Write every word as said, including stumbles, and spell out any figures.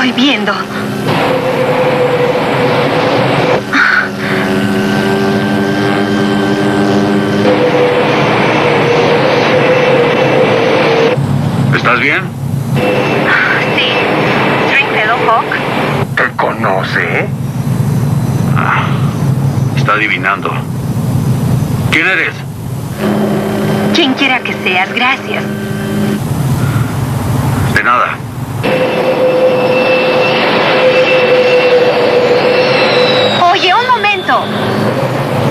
estoy viendo. ¿Estás bien? Sí. Stringfellow Hawk. ¿Te conoce? Ah, está adivinando. ¿Quién eres? Quien quiera que seas, gracias.